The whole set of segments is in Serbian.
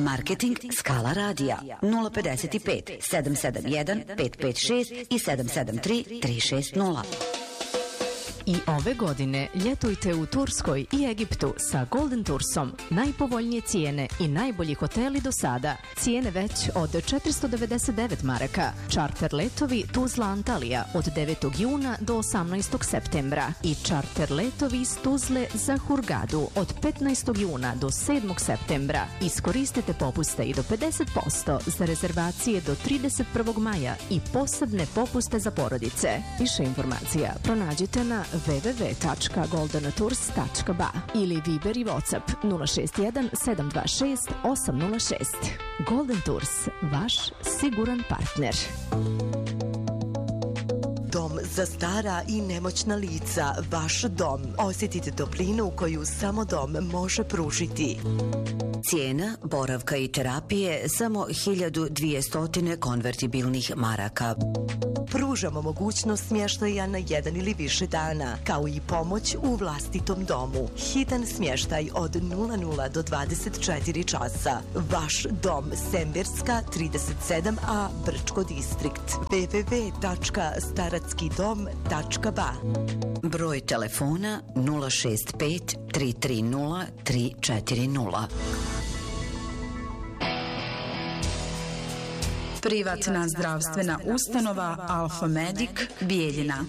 Marketing Skala radija 055 771 556 i 773 360. I ove godine ljetujte u Turskoj i Egiptu sa Golden Toursom. Najpovoljnije cijene i najbolji hoteli do sada. Cijene već od 499 maraka. Čarter letovi Tuzla Antalija od 9. juna do 18. septembra. I čarter letovi iz Tuzle za Hurgadu od 15. juna do 7. septembra. Iskoristite popuste i do 50% za rezervacije do 31. maja i posebne popuste za porodice. Više informacija pronađite na www.goldentours.ba ili Viber i WhatsApp 061 726 806. Golden Tours, vaš siguran partner. Dom za stara i nemoćna lica, vaš dom. Osjetite toplinu koju samo dom može pružiti. Cijena boravka i terapije samo 1200 konvertibilnih maraka. Pružamo mogućnost smještaja na 1 ili više dana, kao i pomoć u vlastitom domu. Hitan smještaj od 00 do 24 časa. Vaš dom, Semberska 37A, Brčko distrikt. www.staratskidom.ba. Broj telefona 065 330 340. Privatna zdravstvena ustanova Alfa Medic Bijeljina.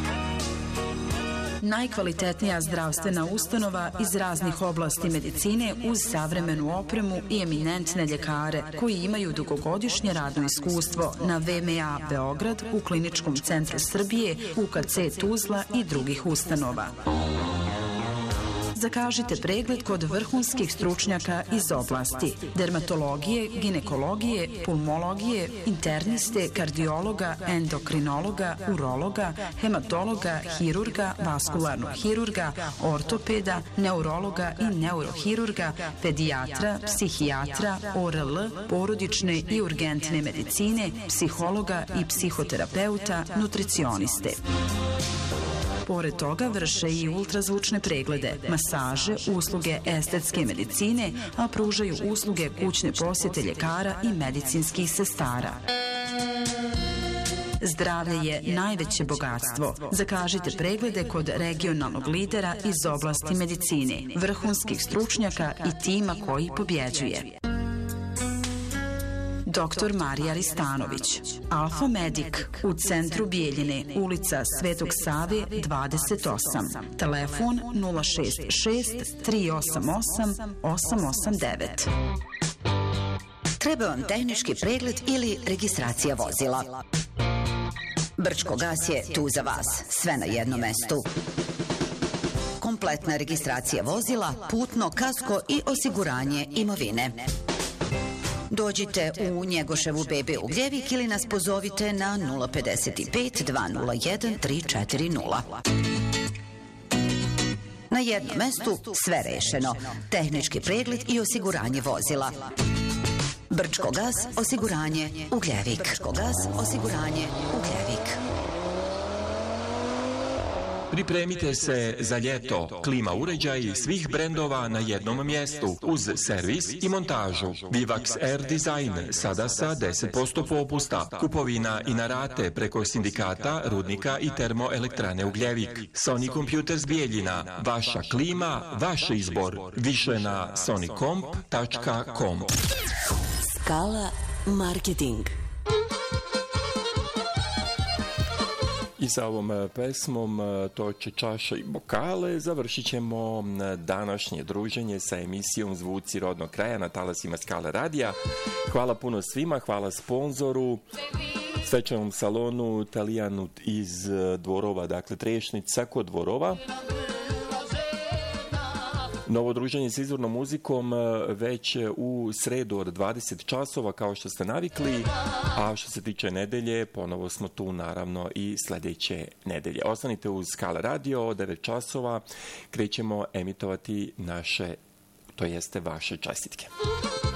Najkvalitetnija zdravstvena ustanova iz raznih oblasti medicine uz savremenu opremu i eminentne ljekare koji imaju dugogodišnje radno iskustvo na VMA Beograd, u Kliničkom centru Srbije, UKC Tuzla i drugih ustanova. Zakažite pregled kod vrhunskih stručnjaka iz oblasti dermatologije, ginekologije, pulmologije, interniste, kardiologa, endokrinologa, urologa, hematologa, hirurga, vaskularnog hirurga, ortopeda, neurologa i neurohirurga, pedijatra, psihijatra, ORL, porodične i urgentne medicine, psihologa i psihoterapeuta, nutricioniste. Pored toga vrše i ultrazvučne preglede, masaže, usluge estetske medicine, a pružaju usluge kućne posjete ljekara i medicinskih sestara. Zdravlje je najveće bogatstvo. Zakažite preglede kod regionalnog lidera iz oblasti medicine, vrhunskih stručnjaka i tima koji pobjeđuje. Dr. Marija Ristanović, Alfa Medic, u centru Bijeljine, ulica Svetog Save 28, telefon 066 388 889. Treba vam tehnički pregled ili registracija vozila? Brčko gas je tu za vas, sve na jednom mestu. Kompletna registracija vozila, putno, kasko i osiguranje imovine. Dođite u Njegoševu BB Ugljevik ili nas pozovite na 055 201 340. Na jednom mestu sve rešeno. Tehnički pregled i osiguranje vozila. Brčko gas, osiguranje Ugljevik. Brčko gas, osiguranje Ugljevik. Pripremite se za ljeto. Klima uređaji svih brendova na jednom mjestu uz servis i montažu. Vivax Air Design sada sa 10% popusta. Kupovina i na rate preko sindikata, rudnika i termoelektrane Ugljevik. Sony Computers Bijeljina. Vaša klima, vaš izbor. Više na sonicomp.com. Skala Marketing. I sa ovom pesmom Toče čaša i bokale završit ćemo današnje druženje sa emisijom Zvuci rodnog kraja na talasima Skala radija. Hvala puno svima, hvala sponzoru, svečanom salonu Italijanu iz Dvorova, dakle Trešnica kod Dvorova. Novo druženje s izvornom muzikom već u sredu od 20 časova kao što ste navikli, a što se tiče nedelje, ponovo smo tu naravno i sljedeće nedelje. Ostanite uz Skala radio, od 9 časova krećemo emitovati naše, to jeste vaše čestitke.